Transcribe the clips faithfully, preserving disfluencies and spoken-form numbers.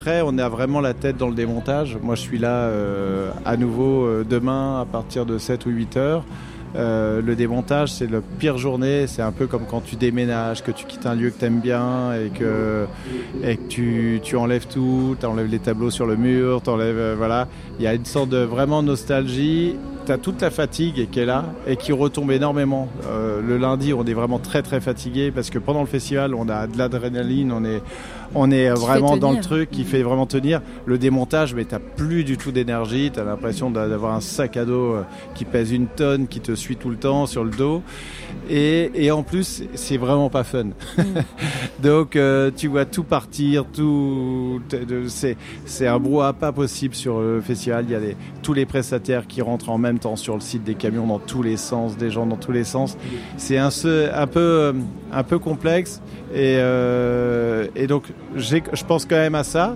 Après, on a vraiment la tête dans le démontage. Moi, je suis là euh, à nouveau euh, demain à partir de sept ou huit heures. Euh, le démontage, c'est la pire journée. C'est un peu comme quand tu déménages, que tu quittes un lieu que tu aimes bien et que, et que tu, tu enlèves tout, tu enlèves les tableaux sur le mur, t'enlèves, euh, voilà. Il y a une sorte de vraiment nostalgie. Tu as toute la fatigue qui est là et qui retombe énormément. Euh, le lundi, on est vraiment très très fatigué parce que pendant le festival, on a de l'adrénaline, on est, on est vraiment dans le truc qui fait vraiment tenir. Le démontage, mais tu n'as plus du tout d'énergie. Tu as l'impression d'avoir un sac à dos qui pèse une tonne, qui te suit tout le temps sur le dos. Et, et en plus, c'est vraiment pas fun. Mm. Donc, euh, tu vois tout partir, tout, c'est, c'est un brouhaha pas possible sur le festival. Il y a les, tous les prestataires qui rentrent en même temps sur le site, des camions dans tous les sens, des gens dans tous les sens. C'est un, un, peu, un peu complexe. Et, euh, et donc, j'ai, je pense quand même à ça.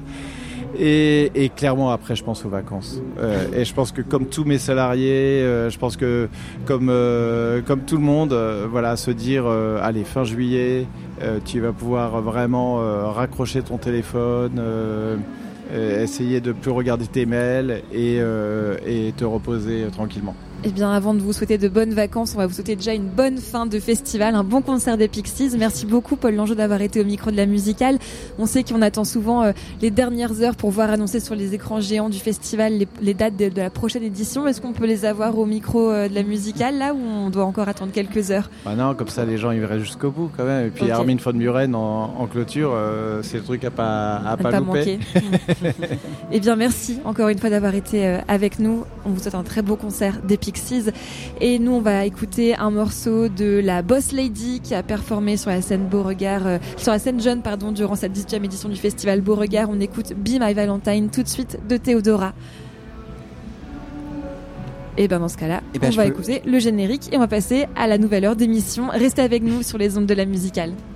Et, et clairement, après, je pense aux vacances. Euh, et je pense que comme tous mes salariés, euh, je pense que comme, euh, comme tout le monde, euh, voilà, se dire, euh, allez, fin juillet, euh, tu vas pouvoir vraiment euh, raccrocher ton téléphone, euh, euh, essayer de plus regarder tes mails et, euh, et te reposer euh, tranquillement. Eh bien, avant de vous souhaiter de bonnes vacances, on va vous souhaiter déjà une bonne fin de festival, un bon concert des Pixies. Merci beaucoup, Paul Langeau, d'avoir été au micro de la musicale. On sait qu'on attend souvent euh, les dernières heures pour voir annoncer sur les écrans géants du festival les, les dates de, de la prochaine édition. Est-ce qu'on peut les avoir au micro euh, de la musicale, là, ou on doit encore attendre quelques heures? Bah non, comme ça, les gens, ils verraient jusqu'au bout, quand même. Et puis, okay. Armin von Buuren en, en clôture, euh, c'est le truc à pas, à, à pas, pas louper. Eh bien, merci encore une fois d'avoir été euh, avec nous. On vous souhaite un très beau concert des Pixies. Et nous, on va écouter un morceau de la Boss Lady qui a performé sur la scène Beauregard, euh, sur la scène jeune, pardon, durant cette dix-huitième édition du festival Beauregard. On écoute Be My Valentine tout de suite de Théodora. Et ben dans ce cas-là, ben on va peux... écouter le générique et on va passer à la nouvelle heure d'émission. Restez avec nous sur les ondes de la musicale.